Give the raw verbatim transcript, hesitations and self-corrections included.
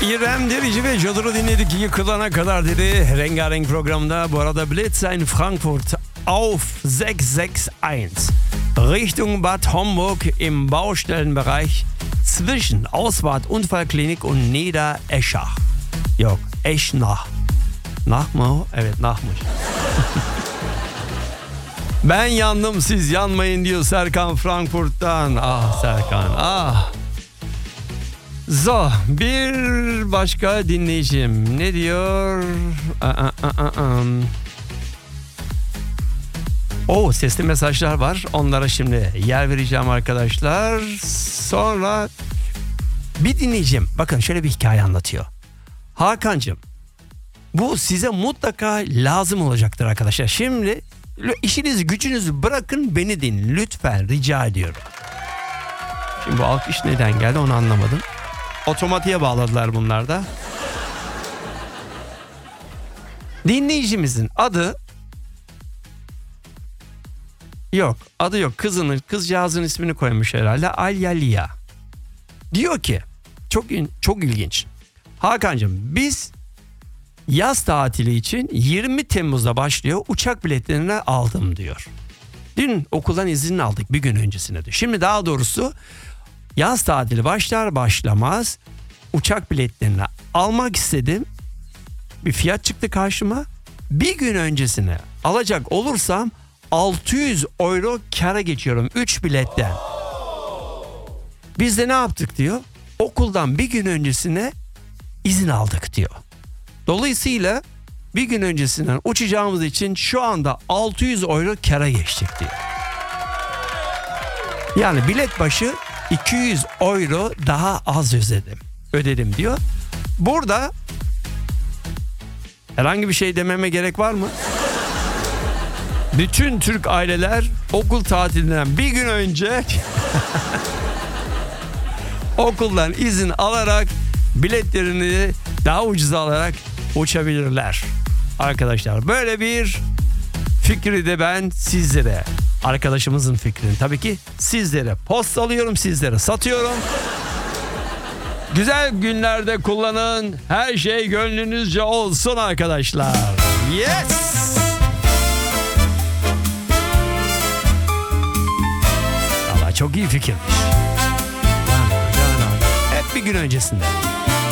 İrem Derici ve Jodor'u dinledik yıkılana kadar dedi. Rengarenk programda bu arada Blitz in Frankfurt auf sechshunderteinundsiebzig Richtung Bad Homburg im Baustellenbereich zwischen Auswart Unfallklinik und Niedereschach. Yok, Eschnach. Nach mı o? Evet, nachmış. Ben yandım, siz yanmayın diyor Serkan Frankfurt'tan. Ah Serkan, ah. So, bir başka dinleyicim ne diyor? O sesli mesajlar var. Onlara şimdi yer vereceğim arkadaşlar. Sonra bir dinleyicim bakın şöyle bir hikaye anlatıyor. Hakan'cığım, bu size mutlaka lazım olacaktır arkadaşlar. Şimdi işinizi gücünüzü bırakın, beni dinleyin lütfen, rica ediyorum. Şimdi bu alkış neden geldi onu anlamadım. Otomatiğe bağladılar bunlar da. Dinleyicimizin adı yok. Adı yok. Kızının, kızcağızın ismini koymuş herhalde. Alyalia. Diyor ki çok çok ilginç. Hakan'cığım, biz yaz tatili için yirmi Temmuz'da başlıyor. Uçak biletlerini aldım diyor. Dün okuldan izin aldık bir gün öncesine diyor. Şimdi daha doğrusu yaz tatili başlar başlamaz uçak biletlerini almak istedim. Bir fiyat çıktı karşıma. Bir gün öncesine alacak olursam altı yüz euro kâra geçiyorum üç biletten. Biz de ne yaptık diyor. Okuldan bir gün öncesine izin aldık diyor. Dolayısıyla bir gün öncesinden uçacağımız için şu anda altı yüz euro kâra geçtik diyor. Yani bilet başı iki yüz euro daha az ödedim. Ödedim diyor. Burada herhangi bir şey dememe gerek var mı? Bütün Türk aileler okul tatilinden bir gün önce okuldan izin alarak biletlerini daha ucuza alarak uçabilirler. Arkadaşlar böyle bir fikri de ben sizlere, arkadaşımızın fikrini tabii ki sizlere postalıyorum, sizlere satıyorum. Güzel günlerde kullanın. Her şey gönlünüzce olsun arkadaşlar. Yes! Valla çok iyi fikirmiş. Hep bir gün öncesinde.